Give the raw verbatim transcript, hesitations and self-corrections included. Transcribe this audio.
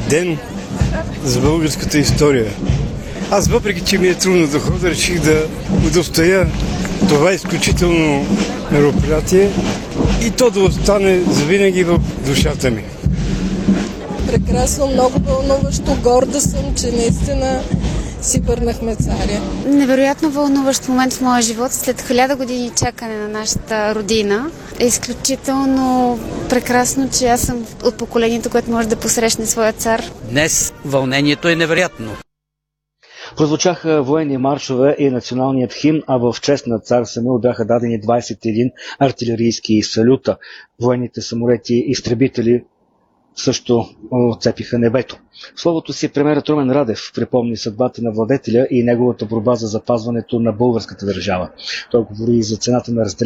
ден за българската история. Аз, въпреки че ми е трудно да ходя, реших да удостоя това изключително мероприятие и то да остане завинаги в душата ми. Прекрасно, много вълнуващо, горда съм, че наистина си върнахме царя. Невероятно вълнуващ момент в моя живот след хиляда години чакане на нашата родина. Е изключително прекрасно, че аз съм от поколението, което може да посрещне своя цар. Днес вълнението е невероятно. Прозвучаха военни маршове и националният химн, а в чест на цар Самуил бяха дадени двадесет и един артилерийски салюта. Военните самолети изтребители също отцепиха небето. В словото си премиерът Румен Радев припомни съдбата на владетеля и неговата борба за запазването на българската държава. Той говори и за цената на разделението